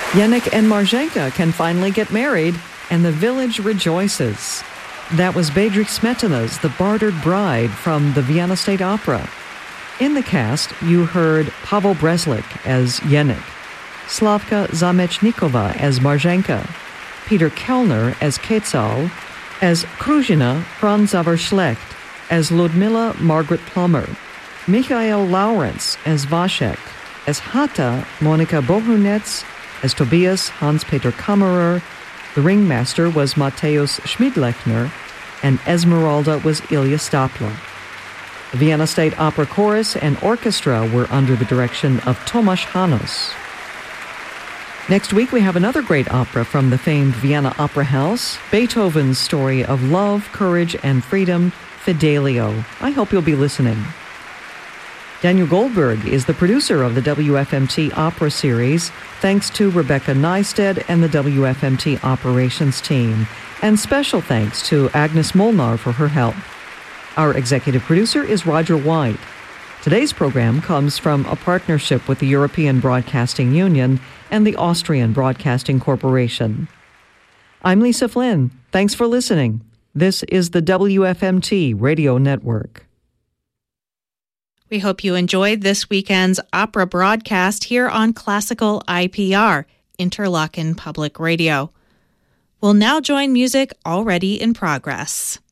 Yannick and Marzenka can finally get married, and the village rejoices. That was Bedřich Smetana's The Bartered Bride from the Vienna State Opera. In the cast, you heard Pavel Breslik as Yannick, Slavka Zamechnikova as Marzenka, Peter Kellner as Quetzal, as Kruzhina Franz Schlecht, as Ludmila Margaret Plummer, Michael Lawrence as Vashek, as Hata Monika Bohunetz, as Tobias Hans-Peter Kammerer. The ringmaster was Mateusz Schmidlechner, and Esmeralda was Ilya Stapler. The Vienna State Opera Chorus and Orchestra were under the direction of Tomasz Hanos. Next week, we have another great opera from the famed Vienna Opera House, Beethoven's story of love, courage, and freedom, Fidelio. I hope you'll be listening. Daniel Goldberg is the producer of the WFMT Opera Series, thanks to Rebecca Neisted and the WFMT Operations team. And special thanks to Agnes Molnar for her help. Our executive producer is Roger White. Today's program comes from a partnership with the European Broadcasting Union and the Austrian Broadcasting Corporation. I'm Lisa Flynn. Thanks for listening. This is the WFMT Radio Network. We hope you enjoyed this weekend's opera broadcast here on Classical IPR, Interlochen Public Radio. We'll now join music already in progress.